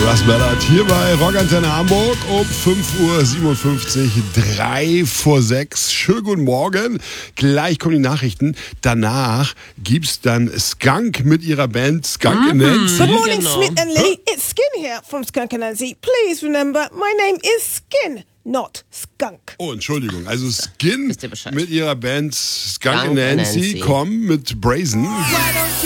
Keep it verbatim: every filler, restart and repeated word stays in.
Russ Ballard hier bei Rockantenne Hamburg um fünf Uhr siebenundfünfzig, drei vor sechs. Schönen guten Morgen. Gleich kommen die Nachrichten. Danach gibt's dann Skunk mit ihrer Band Skunk and Nancy. Good morning, Genau. Smith and Lee. It's Skin here from Skunk and Nancy. Please remember, my name is Skin, not Skunk. Oh, Entschuldigung. Also Skin Wisst ihr Bescheid. mit ihrer Band Skunk, Skunk and and Nancy Nancy. kommen mit Brazen. Why don't